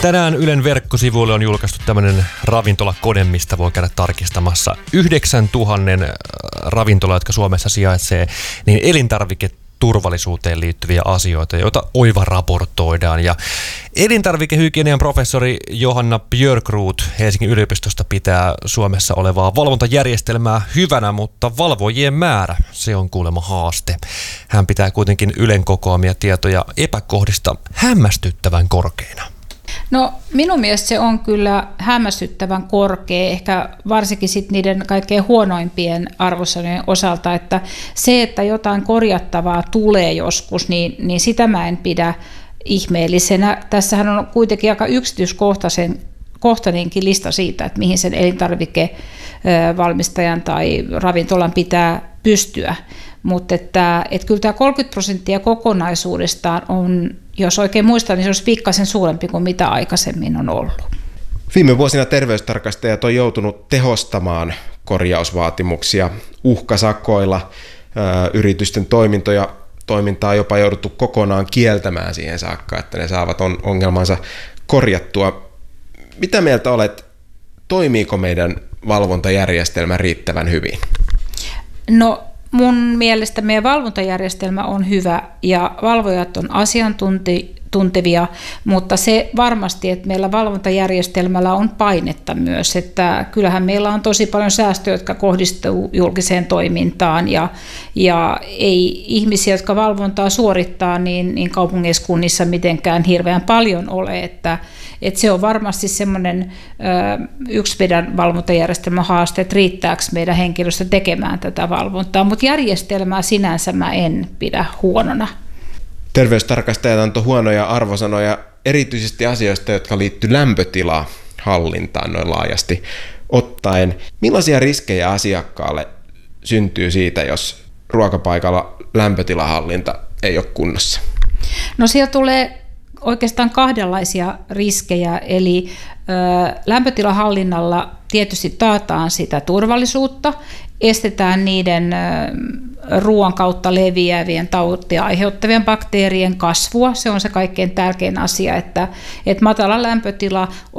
Tänään Ylen verkkosivuille on julkaistu tämmöinen ravintolakone, mistä voi käydä tarkistamassa 9000 ravintolaa, jotka Suomessa sijaitsee, niin elintarviketurvallisuuteen liittyviä asioita, joita oiva raportoidaan. Ja elintarvikehygienian professori Johanna Björkroth Helsingin yliopistosta pitää Suomessa olevaa valvontajärjestelmää hyvänä, mutta valvojien määrä, se on kuulemma haaste. Hän pitää kuitenkin Ylen kokoamia tietoja epäkohdista hämmästyttävän korkeina. No minun mielestä se on kyllä hämmästyttävän korkea, ehkä varsinkin sit niiden kaikkein huonoimpien arvosanojen osalta, että se, että jotain korjattavaa tulee joskus, niin sitä mä en pidä ihmeellisenä. Tässähän on kuitenkin aika yksityiskohtainenkin lista siitä, että mihin sen elintarvikevalmistajan tai ravintolan pitää pystyä. Mutta että kyllä tämä 30% kokonaisuudestaan on, jos oikein muistan, niin se olisi pikkasen suurempi kuin mitä aikaisemmin on ollut. Viime vuosina terveystarkastajat on joutunut tehostamaan korjausvaatimuksia uhkasakoilla. Yritysten toimintaa jopa jouduttu kokonaan kieltämään siihen saakka, että ne saavat ongelmansa korjattua. Mitä mieltä olet, toimiiko meidän valvontajärjestelmä riittävän hyvin? No mun mielestä meidän valvontajärjestelmä on hyvä ja valvojat on asiantuntevia, mutta se varmasti, että meillä valvontajärjestelmällä on painetta myös, että kyllähän meillä on tosi paljon säästöjä, jotka kohdistuu julkiseen toimintaan ja ei ihmisiä, jotka valvontaa suorittaa, niin kaupungeissa mitenkään hirveän paljon ole, että se on varmasti semmoinen yksi meidän valvontajärjestelmän haaste, että riittääkö meidän henkilöstö tekemään tätä valvontaa, mutta järjestelmää sinänsä mä en pidä huonona. Terveystarkastajat antoi huonoja arvosanoja erityisesti asioista, jotka liittyy lämpötilahallintaan noin laajasti ottaen. Millaisia riskejä asiakkaalle syntyy siitä, jos ruokapaikalla lämpötilahallinta ei ole kunnossa? No siellä tulee oikeastaan kahdenlaisia riskejä, eli lämpötilahallinnalla tietysti taataan sitä turvallisuutta, estetään niiden ruoan kautta leviävien tautia aiheuttavien bakteerien kasvua. Se on se kaikkein tärkein asia, että matala lämpötila